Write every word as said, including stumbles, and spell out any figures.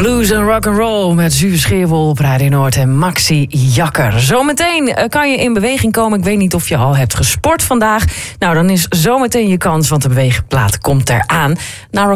Blues en rock'n'roll met Zuur Scheerwol op Radio Noord en Maxi Jakker. Zometeen kan je in beweging komen. Ik weet niet of je al hebt gesport vandaag. Nou, dan is zometeen je kans, want de beweegplaat komt eraan. Nou,